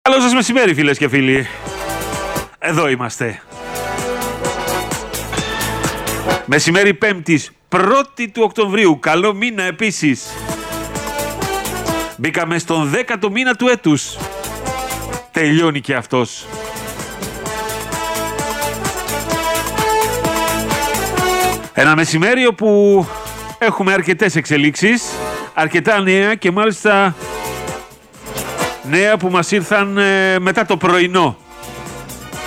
Καλό σας μεσημέρι, φίλες και φίλοι. Εδώ είμαστε. Μεσημέρι Πέμπτης, 1η του Οκτωβρίου. Καλό μήνα επίσης. Μπήκαμε στον 10ο μήνα του έτους. Τελειώνει και αυτός. Ένα μεσημέρι όπου έχουμε αρκετές εξελίξεις, αρκετά νέα και μάλιστα νέα που μας ήρθαν μετά το πρωινό.